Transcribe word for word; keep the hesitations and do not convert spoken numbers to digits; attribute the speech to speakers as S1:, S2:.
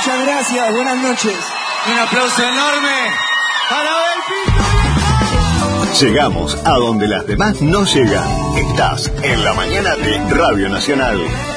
S1: Muchas gracias, buenas noches.
S2: Un aplauso enorme para Abel Pinto.
S3: Llegamos a donde las demás no llegan. Estás en la mañana de Radio Nacional.